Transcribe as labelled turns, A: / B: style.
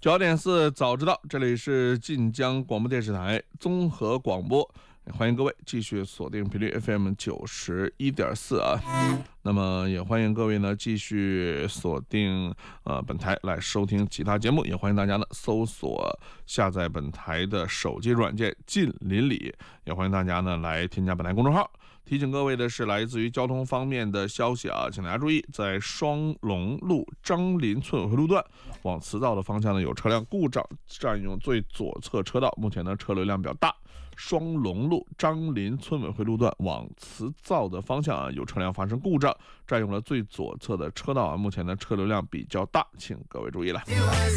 A: 9点4早知道，这里是晋江广播电视台综合广播，欢迎各位继续锁定频率 FM 91.4啊。那么也欢迎各位呢继续锁定本台来收听其他节目，也欢迎大家呢搜索下载本台的手机软件近邻里，也欢迎大家呢来添加本台公众号。提醒各位的是来自于交通方面的消息啊，请大家注意，在双龙路张林村回路段往慈灶的方向呢有车辆故障占用最左侧车道，目前呢车流量比较大。双龙路张林村委会路段往慈灶的方向啊有车辆发生故障，占用了最左侧的车道啊，目前呢车流量比较大，请各位注意了。